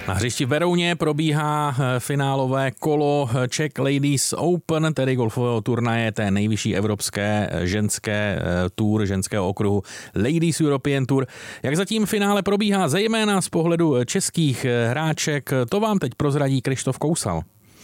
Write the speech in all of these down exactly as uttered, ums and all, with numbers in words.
Na hřišti v Berouně probíhá finálové kolo Czech Ladies Open, tedy golfového turnaje té nejvyšší evropské ženské tour, ženského okruhu Ladies European Tour. Jak zatím finále probíhá, zejména z pohledu českých hráček, to vám teď prozradí Krištof Kousal.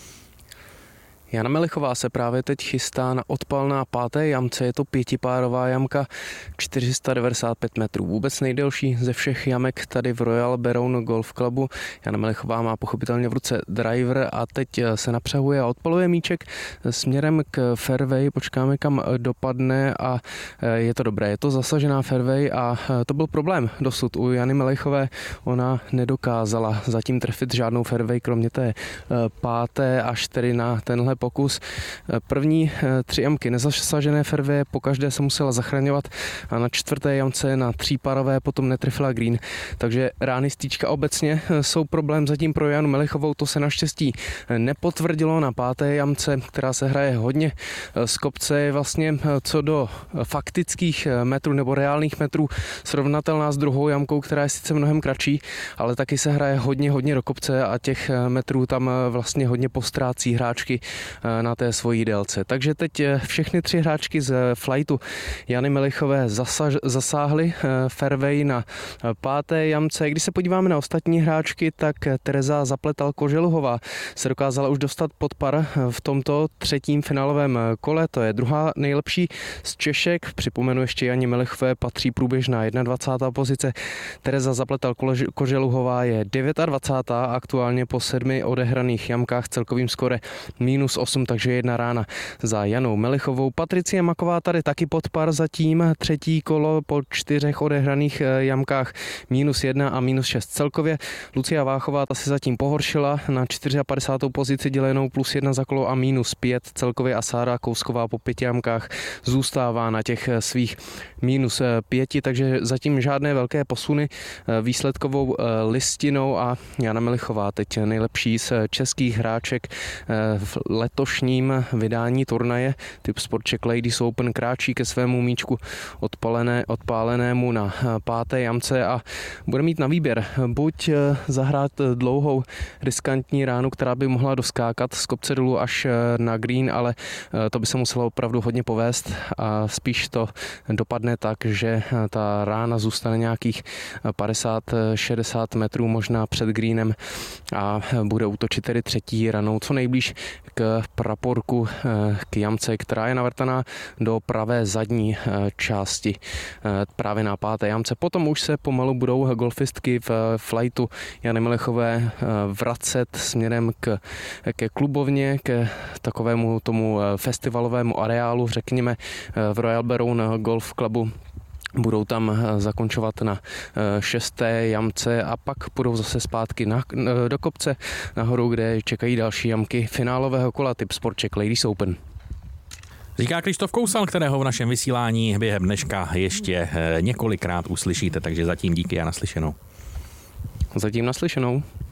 Jana Melichová se právě teď chystá na odpal na páté jamce, je to pětipárová jamka, čtyři sta devadesát pět metrů, vůbec nejdelší ze všech jamek tady v Royal Beroun Golf Clubu. Jana Melichová má pochopitelně v ruce driver a teď se napřahuje a odpaluje míček směrem k fairway, počkáme kam dopadne a je to dobré, je to zasažená fairway a to byl problém dosud u Jany Melichové, ona nedokázala zatím trefit žádnou fairway, kromě té páté až tedy na tenhle pokus. První tři jamky nezasažené fairway, pokaždé se musela zachraňovat a na čtvrté jamce na tříparové potom netrefila green. Takže rány stýčka obecně jsou problém zatím pro Janu Melichovou, to se naštěstí nepotvrdilo na páté jamce, která se hraje hodně z kopce, je vlastně co do faktických metrů nebo reálných metrů srovnatelná s druhou jamkou, která je sice mnohem kratší, ale taky se hraje hodně, hodně do kopce a těch metrů tam vlastně hodně postrácí hráčky na té svojí délce. Takže teď všechny tři hráčky z flightu Jany Melichové zasaž, zasáhly fairway na páté jamce. Když se podíváme na ostatní hráčky, tak Tereza Zapletal-Koželuhová se dokázala už dostat pod par v tomto třetím finálovém kole. To je druhá nejlepší z Češek. Připomenu ještě Janě Melichové patří průběžná dvacátá jedna pozice. Tereza Zapletal-Koželuhová je dvacátá devátá aktuálně po sedmi odehraných jamkách celkovým skore minus osm, takže jedna rána za Janou Melichovou. Patricie Maková tady taky pod par zatím, třetí kolo po čtyřech odehraných jamkách minus jedna a minus šest celkově. Lucia Váchová ta se zatím pohoršila na padesátou čtvrtou pozici dělenou plus jedna za kolo a minus pět celkově a Sára Kousková po pěti jamkách zůstává na těch svých minus pěti, takže zatím žádné velké posuny výsledkovou listinou a Jana Melichová teď nejlepší z českých hráček v letošním vydání turnaje Tipsport Czech Ladies Open kráčí ke svému míčku odpalené, odpálenému na páté jamce a bude mít na výběr buď zahrát dlouhou riskantní ránu, která by mohla doskákat z kopce dolů až na green, ale to by se muselo opravdu hodně povést a spíš to dopadne tak, že ta rána zůstane nějakých padesát šedesát metrů možná před greenem a bude útočit tedy třetí ranou co nejblíž k praporku, k jamce, která je navrtaná do pravé zadní části právě na páté jamce. Potom už se pomalu budou golfistky v flightu Jany Melichové vracet směrem k, ke klubovně, k takovému tomu festivalovému areálu, řekněme v Royal Beroun Golf Clubu. Budou tam zakončovat na šesté jamce a pak půjdou zase zpátky na, do kopce nahoru, kde čekají další jamky finálového kola Tipsport Czech Ladies Open. Říká Krištof Kousal, kterého v našem vysílání během dneška ještě několikrát uslyšíte, takže zatím díky a naslyšenou. Zatím naslyšenou.